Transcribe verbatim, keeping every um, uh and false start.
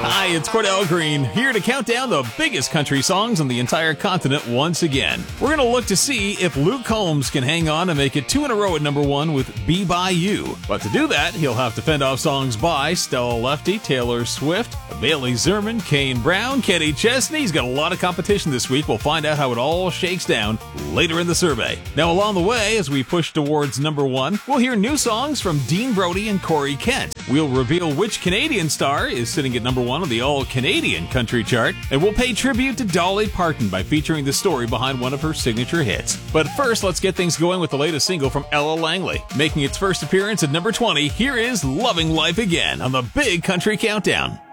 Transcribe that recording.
Hi, it's Cordell Green, here to count down the biggest country songs on the entire continent once again. We're going to look to see if Luke Combs can hang on and make it two in a row at number one with Be By You. But to do that, he'll have to fend off songs by Stella Lefty, Taylor Swift, Bailey Zerman, Kane Brown, Kenny Chesney. He's got a lot of competition this week. We'll find out how it all shakes down later in the survey. Now, along the way, as we push towards number one, we'll hear new songs from Dean Brody and Corey Kent. We'll reveal which Canadian star is sitting at number one on the all-Canadian country chart, and we'll pay tribute to Dolly Parton by featuring the story behind one of her signature hits. But first, let's get things going with the latest single from Ella Langley. Making its first appearance at number twenty, here is Loving Life Again on the Big Country Countdown.